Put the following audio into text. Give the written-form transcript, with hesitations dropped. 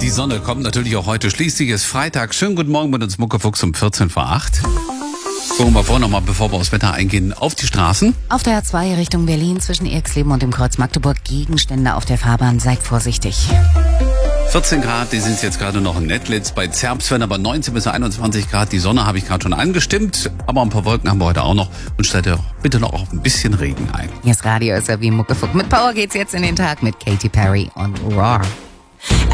Die Sonne kommt natürlich auch heute. Schließlich ist Freitag. Schönen guten Morgen mit uns Muckefuchs um 14 vor 8. Gucken wir vorher nochmal, bevor wir aufs Wetter eingehen, auf die Straßen. Auf der A2 Richtung Berlin zwischen Erxleben und dem Kreuz Magdeburg Gegenstände auf der Fahrbahn. Seid vorsichtig. 14 Grad, die sind jetzt gerade noch in Nettlitz. Bei Zerbst werden aber 19 bis 21 Grad. Die Sonne habe ich gerade schon angestimmt. Aber ein paar Wolken haben wir heute auch noch. Und stellt ihr bitte noch auf ein bisschen Regen ein. Hier ist Radio SRW Muckefuchs. Mit Power geht's jetzt in den Tag mit Katy Perry und Roar.